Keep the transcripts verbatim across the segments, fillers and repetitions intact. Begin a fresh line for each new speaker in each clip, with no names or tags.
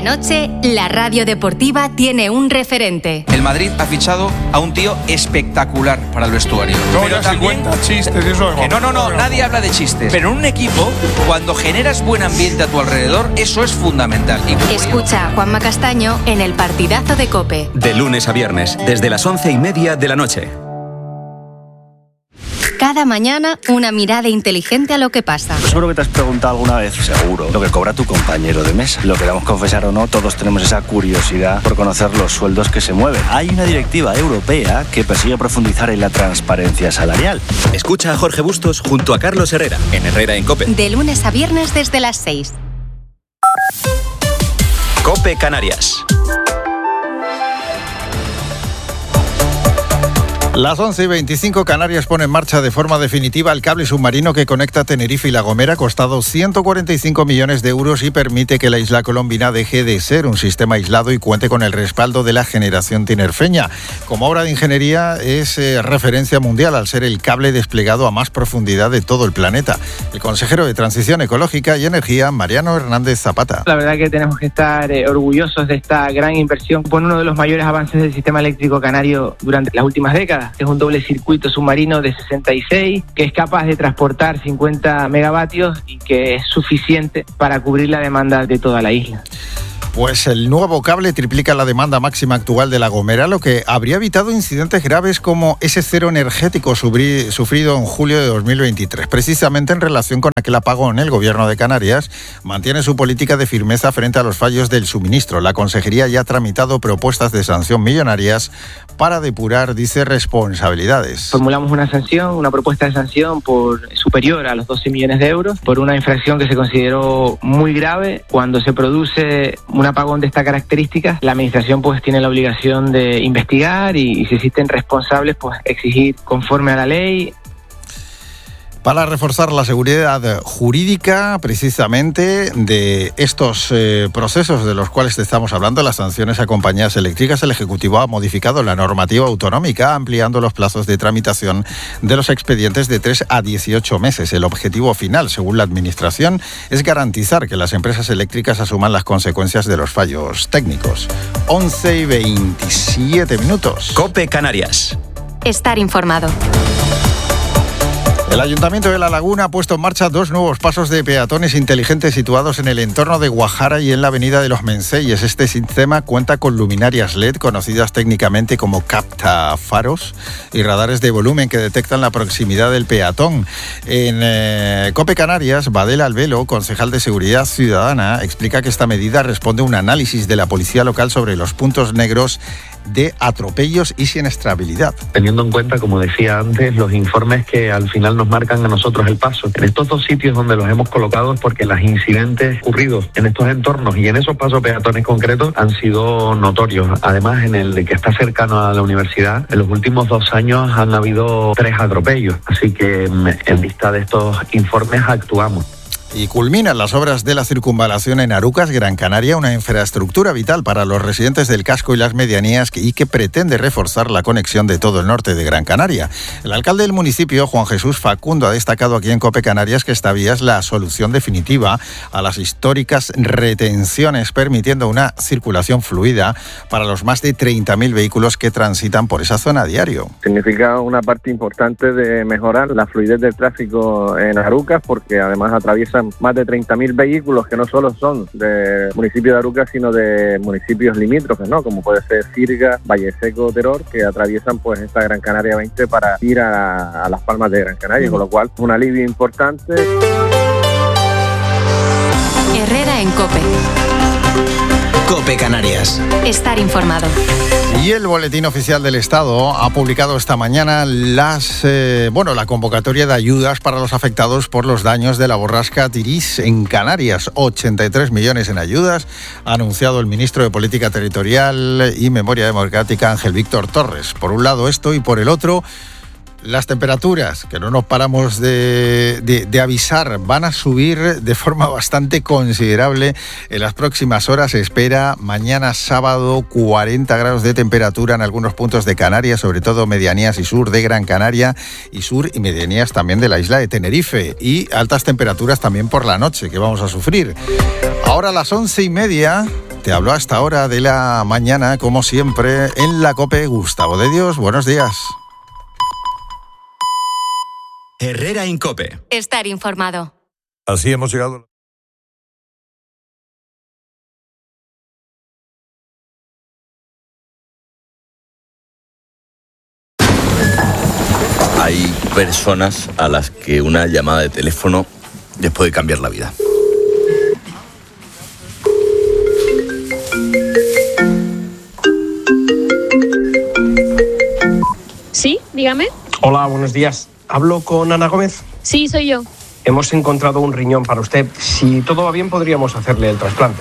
noche, la radio deportiva tiene un referente.
El Madrid ha fichado a un tío espectacular para el vestuario.
No,
pero
ya
también,
cincuenta chistes, eso es
que no, no, no, nadie habla de chistes. Pero en un equipo, cuando generas buen ambiente a tu alrededor, eso es fundamental. Y...
Escucha a Juanma Castaño en el partidazo de COPE.
De lunes a viernes, desde las once y media de la noche.
Cada mañana, una mirada inteligente a lo que pasa.
Seguro que te has preguntado alguna vez, seguro, lo que cobra tu compañero de mesa. Lo queramos confesar o no, todos tenemos esa curiosidad por conocer los sueldos que se mueven. Hay una directiva europea que persigue profundizar en la transparencia salarial.
Escucha a Jorge Bustos junto a Carlos Herrera, en Herrera en COPE.
De lunes a viernes desde las seis.
COPE Canarias.
Las once y veinticinco, Canarias pone en marcha de forma definitiva el cable submarino que conecta Tenerife y La Gomera, costado ciento cuarenta y cinco millones de euros y permite que la isla colombina deje de ser un sistema aislado y cuente con el respaldo de la generación tinerfeña. Como obra de ingeniería es eh, referencia mundial al ser el cable desplegado a más profundidad de todo el planeta. El consejero de Transición Ecológica y Energía, Mariano Hernández Zapata.
La verdad que tenemos que estar eh, orgullosos de esta gran inversión. Pone uno de los mayores avances del sistema eléctrico canario durante las últimas décadas. Es un doble circuito submarino de sesenta y seis que es capaz de transportar cincuenta megavatios y que es suficiente para cubrir la demanda de toda la isla.
Pues el nuevo cable triplica la demanda máxima actual de La Gomera, lo que habría evitado incidentes graves como ese cero energético sufrido en julio de dos mil veintitrés. Precisamente en relación con aquel apagón, el Gobierno de Canarias mantiene su política de firmeza frente a los fallos del suministro. La Consejería ya ha tramitado propuestas de sanción millonarias para depurar, dice, responsabilidades.
Formulamos una sanción, una propuesta de sanción por superior a los doce millones de euros por una infracción que se consideró muy grave. Cuando se produce un apagón de esta característica, la administración pues tiene la obligación de investigar y, y si existen responsables, pues exigir conforme a la ley.
Para reforzar la seguridad jurídica, precisamente, de estos eh, procesos de los cuales te estamos hablando, las sanciones a compañías eléctricas, el Ejecutivo ha modificado la normativa autonómica, ampliando los plazos de tramitación de los expedientes de tres a dieciocho meses. El objetivo final, según la Administración, es garantizar que las empresas eléctricas asuman las consecuencias de los fallos técnicos. once y veintisiete minutos.
COPE Canarias.
Estar informado.
El Ayuntamiento de La Laguna ha puesto en marcha dos nuevos pasos de peatones inteligentes situados en el entorno de Guajara y en la avenida de los Menceyes. Este sistema cuenta con luminarias L E D, conocidas técnicamente como captafaros, y radares de volumen que detectan la proximidad del peatón. En eh, COPE Canarias, Badel Albelo, concejal de Seguridad Ciudadana, explica que esta medida responde a un análisis de la policía local sobre los puntos negros de atropellos y siniestrabilidad.
Teniendo en cuenta, como decía antes, los informes que al final nos marcan a nosotros el paso. En estos dos sitios donde los hemos colocado es porque los incidentes ocurridos en estos entornos y en esos pasos peatones concretos han sido notorios. Además, en el que está cercano a la universidad, en los últimos dos años han habido tres atropellos. Así que en vista de estos informes actuamos.
Y culminan las obras de la circunvalación en Arucas, Gran Canaria, una infraestructura vital para los residentes del casco y las medianías y que pretende reforzar la conexión de todo el norte de Gran Canaria. El alcalde del municipio, Juan Jesús Facundo, ha destacado aquí en COPE Canarias que esta vía es la solución definitiva a las históricas retenciones, permitiendo una circulación fluida para los más de treinta mil vehículos que transitan por esa zona a diario.
Significa una parte importante de mejorar la fluidez del tráfico en Arucas, porque además atraviesa más de treinta mil vehículos que no solo son del municipio de Arucas, sino de municipios limítrofes, ¿no? Como puede ser Sirga, Valle Seco, Teror, que atraviesan pues esta Gran Canaria veinte para ir a, a Las Palmas de Gran Canaria, con lo cual un alivio importante.
Herrera en COPE.
COPE Canarias.
Estar informado.
Y el Boletín Oficial del Estado ha publicado esta mañana las, eh, bueno, la convocatoria de ayudas para los afectados por los daños de la borrasca Tirís en Canarias. ochenta y tres millones en ayudas, ha anunciado el ministro de Política Territorial y Memoria Democrática, Ángel Víctor Torres. Por un lado esto y por el otro, las temperaturas, que no nos paramos de, de, de avisar, van a subir de forma bastante considerable. En las próximas horas se espera mañana sábado cuarenta grados de temperatura en algunos puntos de Canarias, sobre todo medianías y sur de Gran Canaria y sur y medianías también de la isla de Tenerife, y altas temperaturas también por la noche que vamos a sufrir. Ahora a las once y media te habló hasta ahora de la mañana, como siempre, en la COPE, Gustavo de Dios. Buenos días.
Herrera en COPE.
Estar informado.
Así hemos llegado.
Hay personas a las que una llamada de teléfono les puede cambiar la vida.
Sí, dígame.
Hola, buenos días. ¿Hablo con Ana Gómez?
Sí, soy yo.
Hemos encontrado un riñón para usted. Si todo va bien, podríamos hacerle el trasplante.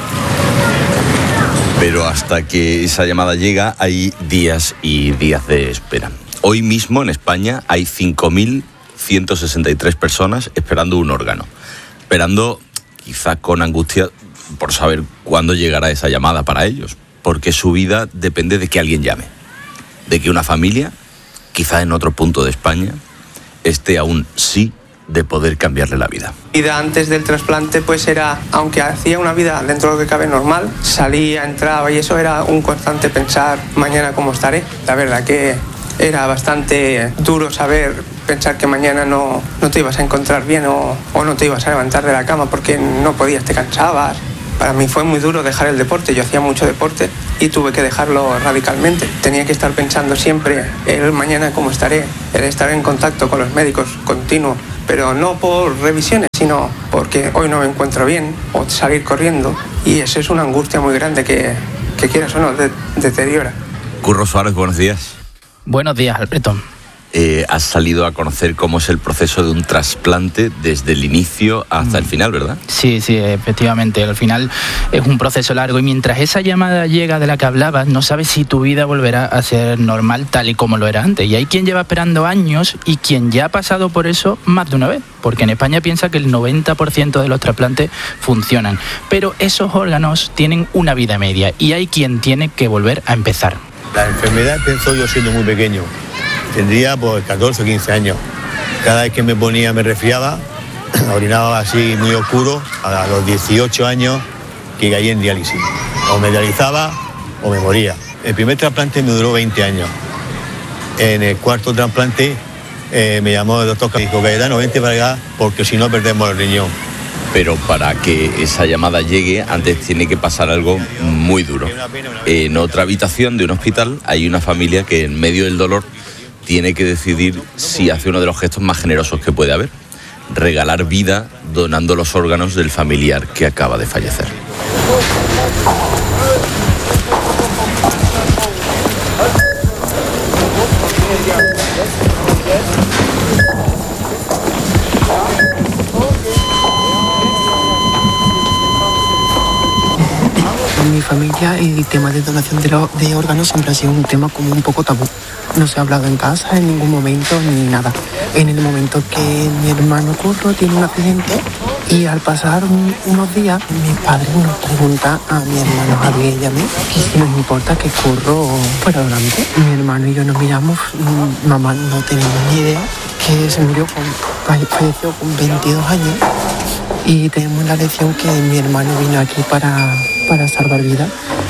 Pero hasta que esa llamada llega, hay días y días de espera. Hoy mismo en España hay cinco mil ciento sesenta y tres personas esperando un órgano. Esperando, quizá con angustia, por saber cuándo llegará esa llamada para ellos. Porque su vida depende de que alguien llame. De que una familia, quizá en otro punto de España, esté a un sí de poder cambiarle la vida.
Vida antes del trasplante pues era, aunque hacía una vida dentro de lo que cabe normal, salía, entraba y eso era un constante pensar mañana cómo estaré. La verdad que era bastante duro saber, pensar que mañana no, no te ibas a encontrar bien o, o no te ibas a levantar de la cama porque no podías, te cansabas. Para mí fue muy duro dejar el deporte, yo hacía mucho deporte y tuve que dejarlo radicalmente. Tenía que estar pensando siempre el mañana cómo estaré, el estar en contacto con los médicos continuo, pero no por revisiones, sino porque hoy no me encuentro bien o salir corriendo y eso es una angustia muy grande que, que quieras o no, de, deteriora.
Curro Suárez, buenos días.
Buenos días, Alberto.
Eh, has salido a conocer cómo es el proceso de un trasplante desde el inicio hasta el final, ¿verdad?
Sí, sí, efectivamente. Al final es un proceso largo y mientras esa llamada llega de la que hablabas, no sabes si tu vida volverá a ser normal tal y como lo era antes. Y hay quien lleva esperando años y quien ya ha pasado por eso más de una vez. Porque en España piensa que el noventa por ciento de los trasplantes funcionan. Pero esos órganos tienen una vida media y hay quien tiene que volver a empezar.
La enfermedad empezó yo siendo muy pequeño. Tendría pues catorce o quince años. Cada vez que me ponía, me resfriaba, orinaba así muy oscuro, a los dieciocho años que caí en diálisis. O me dializaba o me moría. El primer trasplante me duró veinte años. En el cuarto trasplante eh, me llamó el doctor y dijo, Cayetano, vente para acá porque si no perdemos el riñón.
Pero para que esa llamada llegue, antes tiene que pasar algo muy duro. En otra habitación de un hospital hay una familia que en medio del dolor tiene que decidir si hace uno de los gestos más generosos que puede haber: regalar vida donando los órganos del familiar que acaba de fallecer.
En mi familia el tema de donación de, lo, de órganos siempre ha sido un tema como un poco tabú. No se ha hablado en casa en ningún momento ni nada. En el momento que mi hermano Curro tiene un accidente y al pasar un, unos días mi padre nos pregunta a mi hermano Javier y a mí que si nos importa que Curro fuera donante. Mi hermano y yo nos miramos, mamá no tenemos ni idea, que se murió con, falleció con veintidós años y tenemos la lección que mi hermano vino aquí para, para salvar vidas.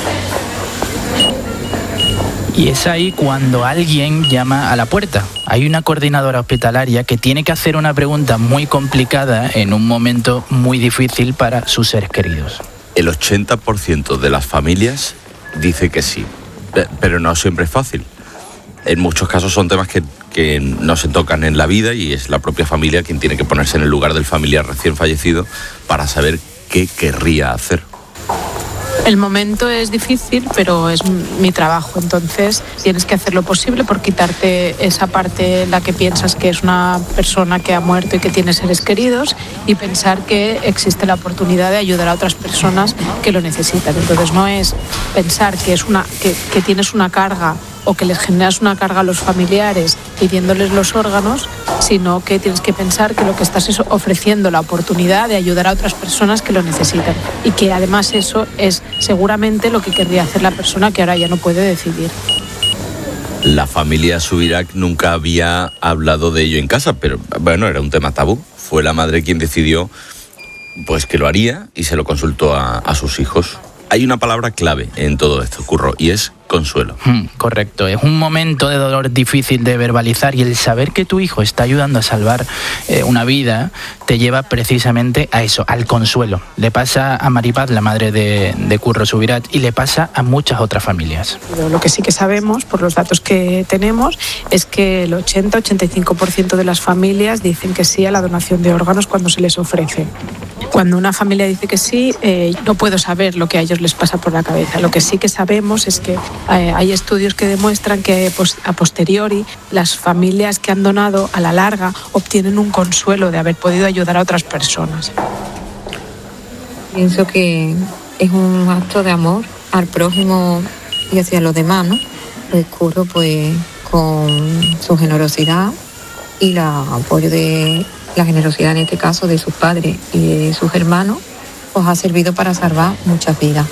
Y es ahí cuando alguien llama a la puerta. Hay una coordinadora hospitalaria que tiene que hacer una pregunta muy complicada en un momento muy difícil para sus seres queridos.
El ochenta por ciento de las familias dice que sí, pero no siempre es fácil. En muchos casos son temas que, que no se tocan en la vida y es la propia familia quien tiene que ponerse en el lugar del familiar recién fallecido para saber qué querría hacer.
El momento es difícil, pero es mi trabajo, entonces tienes que hacer lo posible por quitarte esa parte en la que piensas que es una persona que ha muerto y que tiene seres queridos y pensar que existe la oportunidad de ayudar a otras personas que lo necesitan. Entonces no es pensar que, es una, que, que tienes una carga o que les generas una carga a los familiares pidiéndoles los órganos, sino que tienes que pensar que lo que estás es ofreciendo la oportunidad de ayudar a otras personas que lo necesitan y que además eso es seguramente lo que querría hacer la persona que ahora ya no puede decidir.
La familia Subirac nunca había hablado de ello en casa, pero bueno, era un tema tabú. Fue la madre quien decidió pues que lo haría y se lo consultó a, a sus hijos. Hay una palabra clave en todo esto, Curro, y es consuelo.
Hmm, correcto, es un momento de dolor difícil de verbalizar y el saber que tu hijo está ayudando a salvar eh, una vida te lleva precisamente a eso, al consuelo. Le pasa a Maripaz, la madre de, de Curro Subirats, y le pasa a muchas otras familias.
Lo que sí que sabemos, por los datos que tenemos, es que el ochenta a ochenta y cinco por ciento de las familias dicen que sí a la donación de órganos cuando se les ofrece. Cuando una familia dice que sí, eh, no puedo saber lo que a ellos les pasa por la cabeza. Lo que sí que sabemos es que eh, hay estudios que demuestran que pues, a posteriori las familias que han donado a la larga obtienen un consuelo de haber podido ayudar a otras personas.
Pienso que es un acto de amor al prójimo y hacia los demás, ¿no? Pues Curro, pues con su generosidad y el apoyo de la generosidad en este caso de sus padres y de sus hermanos, pues ha servido para salvar muchas vidas.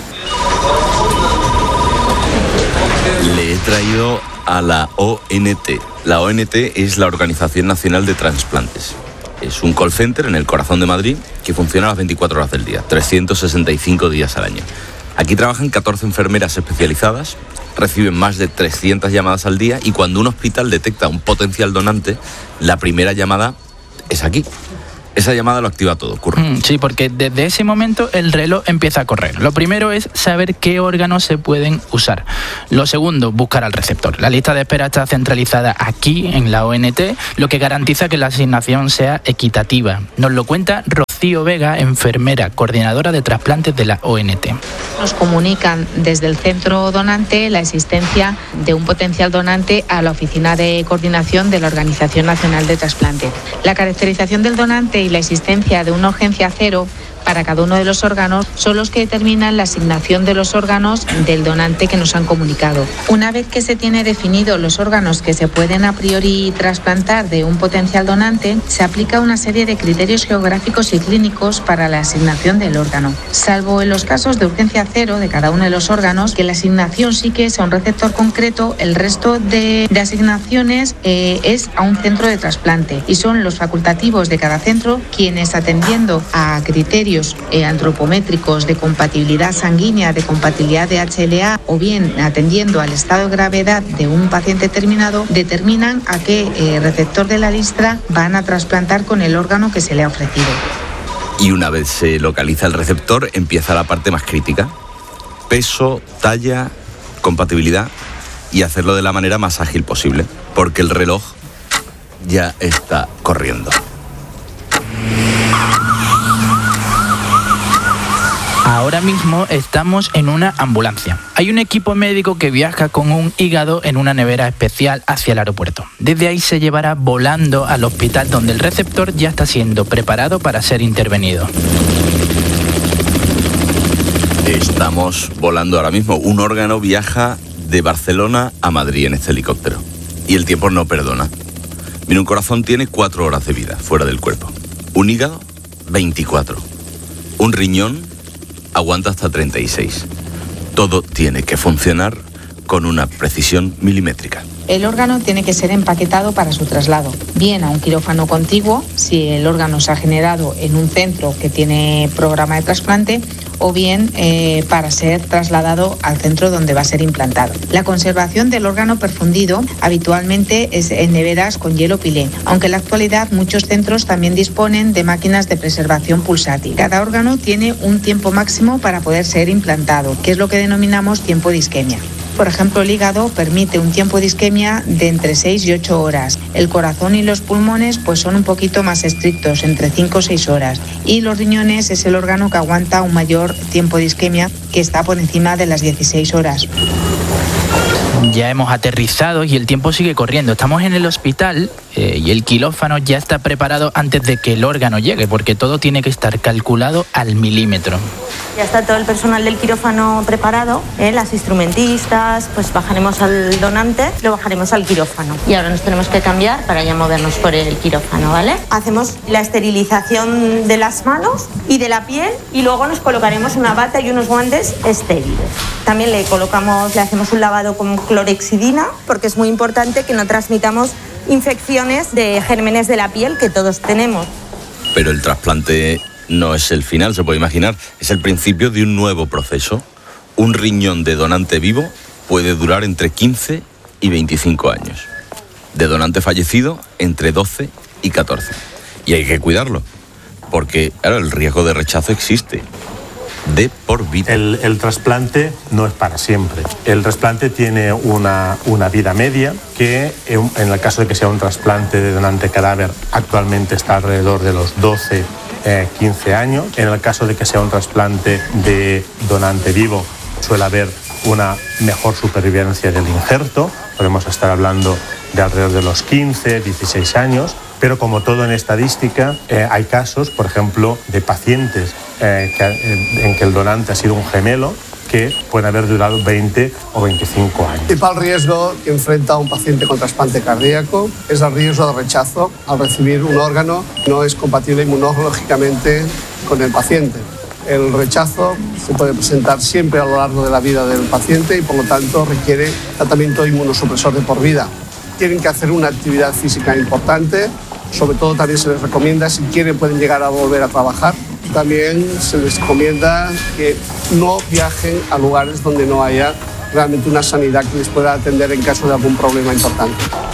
Le he traído a la O N T. La O N T es la Organización Nacional de Trasplantes. Es un call center en el corazón de Madrid que funciona a las veinticuatro horas del día, trescientos sesenta y cinco días al año. Aquí trabajan catorce enfermeras especializadas, reciben más de trescientas llamadas al día y cuando un hospital detecta un potencial donante, la primera llamada es aquí. Esa llamada lo activa todo, Curro.
Mm, sí, porque desde ese momento el reloj empieza a correr. Lo primero es saber qué órganos se pueden usar. Lo segundo, buscar al receptor. La lista de espera está centralizada aquí, en la O N T, lo que garantiza que la asignación sea equitativa. Nos lo cuenta Rocío Vega, enfermera, coordinadora de trasplantes de la O N T.
Nos comunican desde el centro donante la existencia de un potencial donante a la Oficina de Coordinación de la Organización Nacional de Trasplantes. La caracterización del donante y la existencia de una urgencia cero para cada uno de los órganos son los que determinan la asignación de los órganos del donante que nos han comunicado. Una vez que se tiene definido los órganos que se pueden a priori trasplantar de un potencial donante, se aplica una serie de criterios geográficos y clínicos para la asignación del órgano. Salvo en los casos de urgencia cero de cada uno de los órganos, que la asignación sí que es a un receptor concreto, el resto de, de asignaciones eh, es a un centro de trasplante y son los facultativos de cada centro quienes, atendiendo a criterios Eh, antropométricos de compatibilidad sanguínea, de compatibilidad de H L A o bien atendiendo al estado de gravedad de un paciente terminado, determinan a qué eh, receptor de la lista van a trasplantar con el órgano que se le ha ofrecido.
Y una vez se localiza el receptor, empieza la parte más crítica. Peso, talla, compatibilidad y hacerlo de la manera más ágil posible, porque el reloj ya está corriendo.
Ahora mismo estamos en una ambulancia. Hay un equipo médico que viaja con un hígado en una nevera especial hacia el aeropuerto. Desde ahí se llevará volando al hospital donde el receptor ya está siendo preparado para ser intervenido.
Estamos volando ahora mismo. Un órgano viaja de Barcelona a Madrid en este helicóptero. Y el tiempo no perdona. Mira, un corazón tiene cuatro horas de vida fuera del cuerpo. Un hígado, veinticuatro. Un riñón aguanta hasta treinta y seis. Todo tiene que funcionar con una precisión milimétrica.
El órgano tiene que ser empaquetado para su traslado, bien a un quirófano contiguo, si el órgano se ha generado en un centro que tiene programa de trasplante, o bien eh, para ser trasladado al centro donde va a ser implantado. La conservación del órgano perfundido habitualmente es en neveras con hielo pilé, aunque en la actualidad muchos centros también disponen de máquinas de preservación pulsátil. Cada órgano tiene un tiempo máximo para poder ser implantado, que es lo que denominamos tiempo de isquemia. Por ejemplo, el hígado permite un tiempo de isquemia de entre seis y ocho horas. El corazón y los pulmones pues son un poquito más estrictos, entre cinco o seis horas. Y los riñones es el órgano que aguanta un mayor tiempo de isquemia, que está por encima de las dieciséis horas.
Ya hemos aterrizado y el tiempo sigue corriendo. Estamos en el hospital eh, y el quirófano ya está preparado antes de que el órgano llegue, porque todo tiene que estar calculado al milímetro.
Ya está todo el personal del quirófano preparado, ¿eh? Las instrumentistas, pues bajaremos al donante, lo bajaremos al quirófano. Y ahora nos tenemos que cambiar para ya movernos por el quirófano, ¿vale? Hacemos la esterilización de las manos y de la piel y luego nos colocaremos una bata y unos guantes estériles. También le colocamos, le hacemos un lavado con clorexidina, porque es muy importante que no transmitamos infecciones de gérmenes de la piel que todos tenemos.
Pero el trasplante no es el final, se puede imaginar. Es el principio de un nuevo proceso. un riñón de donante vivo puede durar entre quince y veinticinco años. De donante fallecido, entre doce y catorce. Y hay que cuidarlo, porque claro, el riesgo de rechazo existe. De por vida.
El, el trasplante no es para siempre. El trasplante tiene una, una vida media que, en, en el caso de que sea un trasplante de donante cadáver, actualmente está alrededor de los doce, quince años. En el caso de que sea un trasplante de donante vivo, suele haber una mejor supervivencia del injerto. Podemos estar hablando de alrededor de los quince, dieciséis años. Pero como todo en estadística, eh, hay casos, por ejemplo, de pacientes eh, que, eh, en que el donante ha sido un gemelo que pueden haber durado veinte o veinticinco años.
El principal riesgo que enfrenta un paciente con trasplante cardíaco es el riesgo de rechazo al recibir un órgano que no es compatible inmunológicamente con el paciente. El rechazo se puede presentar siempre a lo largo de la vida del paciente y por lo tanto requiere tratamiento inmunosupresor de por vida. Tienen que hacer una actividad física importante, sobre todo también se les recomienda, si quieren pueden llegar a volver a trabajar, también se les recomienda que no viajen a lugares donde no haya realmente una sanidad que les pueda atender en caso de algún problema importante.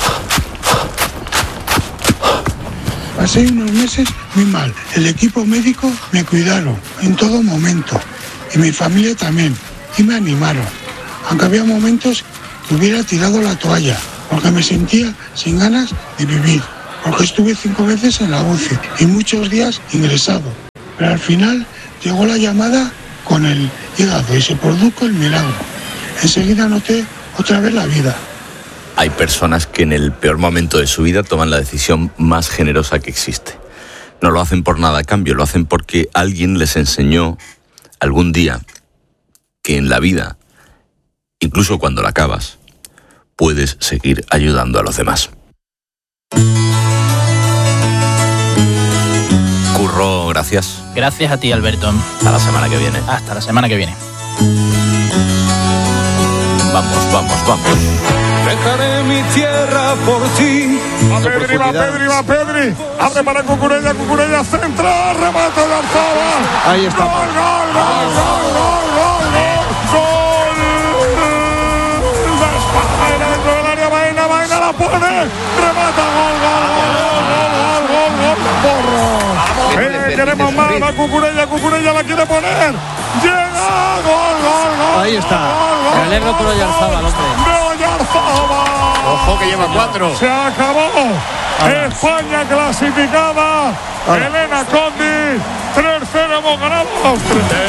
Pasé unos meses muy mal. El equipo médico me cuidaron en todo momento y mi familia también, y me animaron, aunque había momentos que hubiera tirado la toalla, porque me sentía sin ganas de vivir, porque estuve cinco veces en la U C I y muchos días ingresado. Pero al final llegó la llamada con el hígado y se produjo el milagro. Enseguida noté otra vez la vida.
Hay personas que en el peor momento de su vida toman la decisión más generosa que existe. No lo hacen por nada a cambio, lo hacen porque alguien les enseñó algún día que en la vida, incluso cuando la acabas, puedes seguir ayudando a los demás. Curro, gracias.
Gracias a ti, Alberto.
Hasta la semana que viene.
Hasta la semana que viene.
Vamos, vamos, vamos.
Dejaré mi tierra por ti.
Va Pedri, va Pedri, va Pedri. Abre para Cucurella, Cucurella centra, remate de Arzaba.
Ahí está.
Gol, gol, gol, gol, gol, gol, gol. Gol. Despaja dentro del área, Baena, Baena la pone. Remata, gol, gol, gol, gol, gol, gol, gol, porro. Eh, queremos más, va Cucurella, Cucurella la quiere poner. Llega, gol, gol, gol.
Ahí está.
Me alegro por Oyarzábal, hombre.
Ojo que lleva cuatro.
Se acabó. Ahora. España clasificada. Ahora. Elena Condi. tres cero hemos ganado.